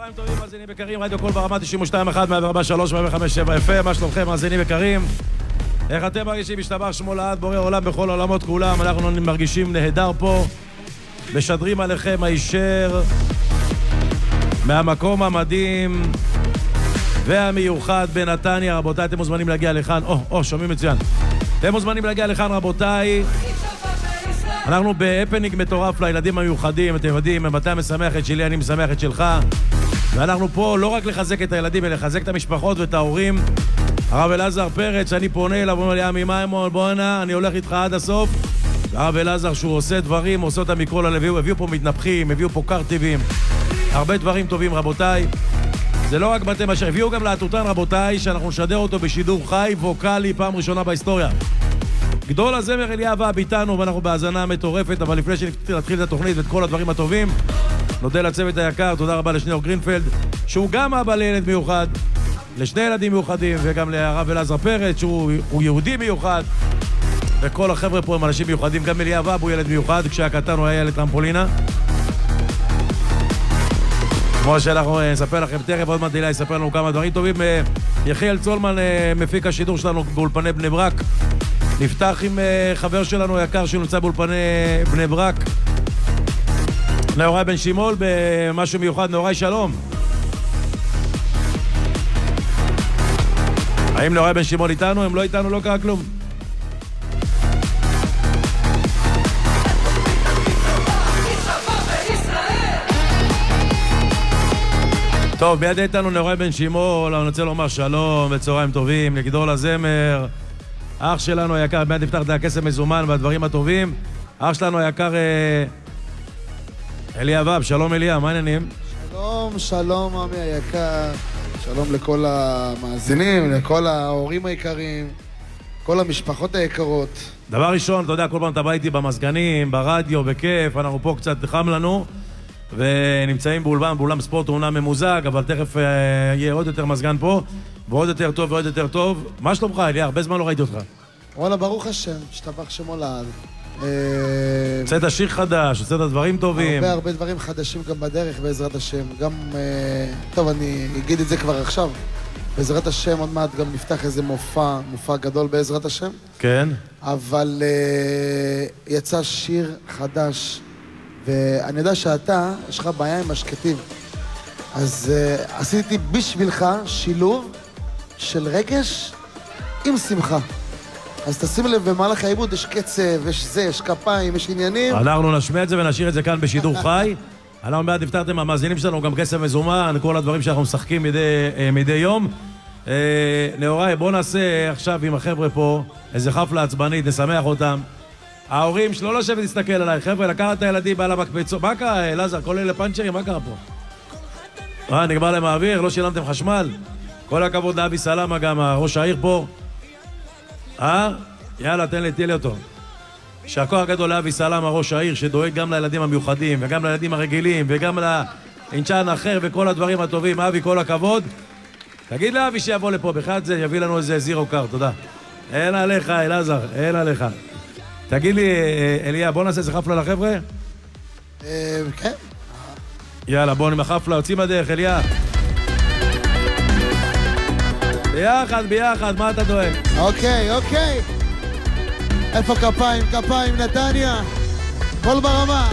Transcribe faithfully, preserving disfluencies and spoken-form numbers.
צהריים טובים, מאזינים יקרים, רדיו קול ברמה תשעים ושתיים נקודה אחת, מאה ארבע שלוש, מאה חמש שבע אף אם. מה שלומכם, מאזינים יקרים? איך אתם מרגישים? השתבח שמו לעד, בורא עולם בכל העולמות כולם. אנחנו מרגישים נהדר פה, משדרים עליכם הישר מהמקום המדהים והמיוחד בנתניה. רבותיי, אתם מוזמנים להגיע לכאן. או, או, שומעים מצוין. אתם מוזמנים להגיע לכאן, רבותיי. אנחנו בהפניג מטורף לילדים המיוחדים. אתם יודעים, מתי משמח את שלי, אני משמח את שלך. ואנחנו פה לא רק לחזק את הילדים, אלא לחזק את המשפחות ואת ההורים. הרב אלעזר פרץ, אני פונה אליו, אומר לי, עמי מימון, בוא הנה, אני הולך איתך עד הסוף. הרב אלעזר, שהוא עושה דברים, עושה אותם מכל הלב, הביאו פה מתנפחים, הביאו פה קרטיבים, הרבה דברים טובים, רבותיי. זה לא רק בתי משך, הביאו גם להטוטן, רבותיי, שאנחנו נשדר אותו בשידור חי, ווקלי, פעם ראשונה בהיסטוריה. גדול הזמר אליאב אב איתנו, ואנחנו בהאזנה מטורפת, אבל לפני שנתחיל את התוכנית ואת כל הדברים הטובים, נודה לצוות היקר, תודה רבה לשניאור גרינפלד, שהוא גם אבא לילד מיוחד, לשני ילדים מיוחדים, וגם לרב אלעזר פרץ, שהוא יהודי מיוחד, וכל החבר'ה פה הם אנשים מיוחדים, גם אליאב אב הוא ילד מיוחד, כשהקטן הוא היה ילד טרמפולינה. כמו שאנחנו נספר לכם תכף, עוד מעט דילה יספר לנו כמה דברים טובים. יחיאל צולמן, מפיק השידור שלנו באולפני בני ברק. נפתח עם חבר שלנו היקר שנמצא באולפני בני ברק, נאורי בן שימול, במשהו מיוחד. נאורי, שלום. האם נאורי בן שימול איתנו? הם לא איתנו, לא קרה כלום. טוב, ביד איתנו נאורי בן שימול, אני רוצה לומר שלום וצהריים טובים לגדול הזמר, אח שלנו היקר, ביד נפתח את הכסף מזומן והדברים הטובים. אח שלנו היקר אליאב אב, שלום אליה, מה העניינים? שלום, שלום עמי היקר, שלום לכל המאזינים, לכל ההורים היקרים, כל המשפחות היקרות. דבר ראשון, אתה יודע, כל פעם אתה בא איתי במזגנים, ברדיו, בכיף, אנחנו פה קצת חם לנו, ונמצאים באולפן, באולם ספורט אומנם ממוזג, אבל תכף אה, יהיה עוד יותר מזגן פה, ועוד יותר טוב ועוד יותר טוב. מה שלומך, אליה? הרבה זמן לא ראיתי אותך. וואלה, ברוך השם, השתבח שמו לעד. הוצאת שיר חדש, הוצאת דברים טובים. הרבה הרבה דברים חדשים גם בדרך, בעזרת השם. גם, טוב, אני אגיד את זה כבר עכשיו. בעזרת השם, עוד מעט גם נפתח איזה מופע, מופע גדול בעזרת השם. כן. אבל יצא שיר חדש, ואני יודע שאתה, יש לך בעיה עם השקטים. אז עשיתי בשבילך שילוב של רגש עם שמחה. אז תשים לב, במהלך העיבוד יש קצב, יש זה, יש כפיים, יש עניינים. אנחנו נשמע את זה ונשאיר את זה כאן בשידור חי. אנחנו מעט נפתרתם, המאזינים שלנו גם כסף מזומן, כל הדברים שאנחנו משחקים מדי, מדי יום. נאורי, בוא נעשה עכשיו עם החבר'ה פה איזה חפלה עצבנית, נשמח אותם. ההורים שלא לשבת להסתכל עליי, חבר'ה, לקחת את הילדים בעל המקפצות. מה קרה, אלעזר? כל אלה פאנצ'רים, מה קרה פה? אה, נגמר להם האוויר? לא שילמתם חשמל? כל הכבוד לאבי סלמה, גם ראש העיר פה. אה? יאללה, תן לי, תהיה לי אותו. שהכוח גדול לאבי סלמה, ראש העיר, שדואג גם לילדים המיוחדים, וגם לילדים הרגילים, וגם לאינצ'אן אחר, וכל הדברים הטובים. אבי, כל הכבוד. תגיד לאבי שיבוא לפה, בכלל זה יביא לנו איזה זירו קר, תודה. אין עליך, אלעזר, אין עליך. תגיד לי, אליה, בוא נעשה איזה חפלה לחבר'ה? כן. יאללה, בוא עם החפלה, יוצאים בדרך, אליה. ביחד, ביחד, מה אתה דואג? אוקיי, אוקיי. איפה כפיים, כפיים, נתניה? קול ברמה.